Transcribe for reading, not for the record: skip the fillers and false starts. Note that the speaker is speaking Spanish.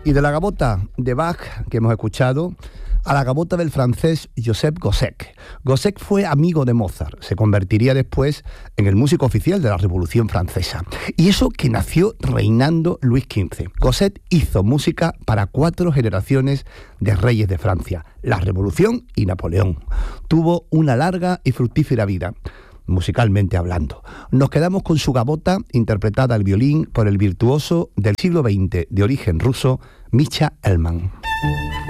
Y de la gavota de Bach que hemos escuchado a la gavota del francés Joseph Gossec. Gossec fue amigo de Mozart, se convertiría después en el músico oficial de la Revolución Francesa. Y eso que nació reinando Luis XV. Gossec hizo música para 4 generaciones de reyes de Francia, la Revolución y Napoleón. Tuvo una larga y fructífera vida, musicalmente hablando. Nos quedamos con su gavota, interpretada al violín por el virtuoso del siglo XX de origen ruso, Mischa Elman.